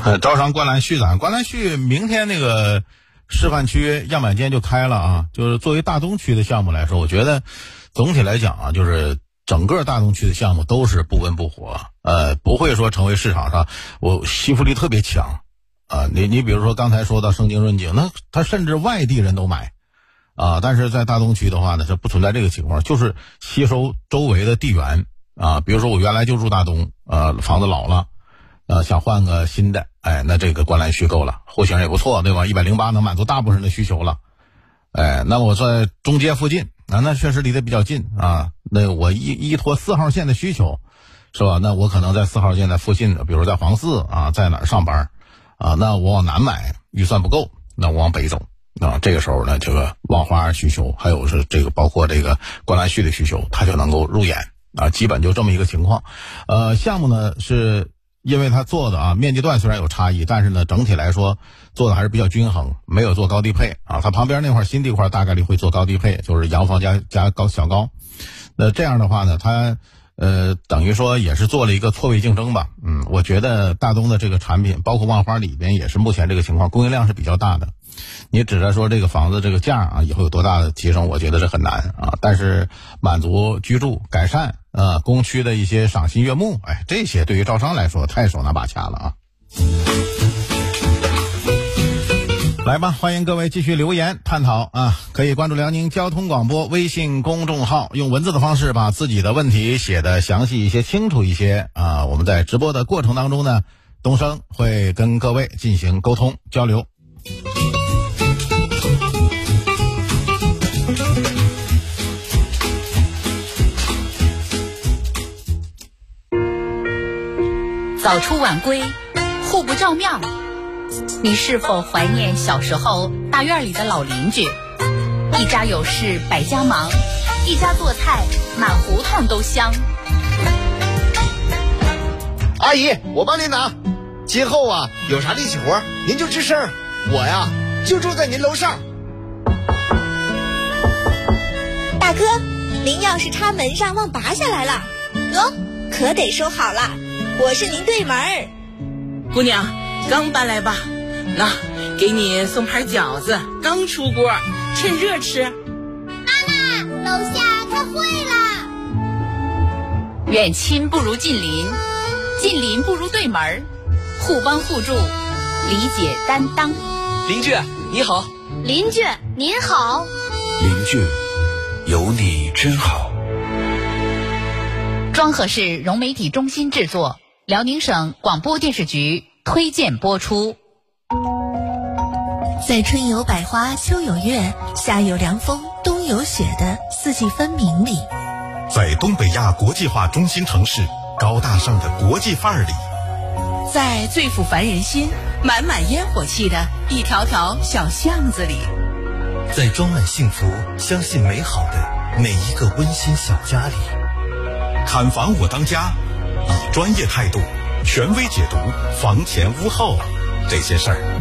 招商观澜旭观澜旭明天那个示范区样板间就开了啊。就是作为大东区的项目来说，我觉得总体来讲啊，就是整个大东区的项目都是不温不火，不会说成为市场上吸附力特别强啊。你比如说刚才说到盛京润景，那他甚至外地人都买啊。但是在大东区的话呢，是不存在这个情况，就是吸收周围的地缘啊。比如说我原来就住大东，房子老了，想换个新的，那这个观澜旭够了，户型也不错，对吧？108能满足大部分人的需求了。那我在中街附近那确实离得比较近啊。那我依托4号线的需求，是吧？那我可能在4号线的附近，比如在黄寺啊，在哪儿上班啊？那我往南买预算不够，那我往北走啊。这个时候呢，这个万花需求，还有是这个包括这个观澜旭的需求，它就能够入眼啊。基本就这么一个情况。项目呢是因为它做的面积段虽然有差异，但是呢整体来说做的还是比较均衡，没有做高低配啊。它旁边那块新地块大概率会做高低配，就是洋房加小高。那这样的话呢，它等于说也是做了一个错位竞争吧。我觉得大东的这个产品，包括万花里边也是目前这个情况，供应量是比较大的。你指着说这个房子这个价以后有多大的提升，我觉得是很难啊。但是满足居住改善工区的一些赏心悦目，这些对于招商来说太手拿把掐了啊。来吧，欢迎各位继续留言探讨啊！可以关注辽宁交通广播微信公众号，用文字的方式把自己的问题写得详细一些、清楚一些啊！我们在直播的过程当中呢，东升会跟各位进行沟通交流。 早出晚归，互不照面。你是否怀念小时候大院里的老邻居？一家有事百家忙，一家做菜满胡同都香。 阿姨，我帮您拿。今后有啥力气活您就吱声，我就住在您楼上。 大哥，您钥匙插门上忘拔下来了，喏，可得收好了。我是您对门。 姑娘，刚搬来吧？那给你送盘饺子，刚出锅，趁热吃。 妈妈，楼下开会了。 远亲不如近邻，近邻不如对门，互帮互助，理解担当。 邻居你好。 邻居您好。 邻居有你真好。 庄河市融媒体中心制作，辽宁省广播电视局推荐播出。 在春有百花，秋有月，夏有凉风，冬有雪的四季分明里， 在东北亚国际化中心城市高大上的国际范儿里， 在最富凡人心、满满烟火气的一条条小巷子里， 在装满幸福、相信美好的每一个温馨小家里。 看房我当家，以专业态度权威解读房前屋后这些事儿。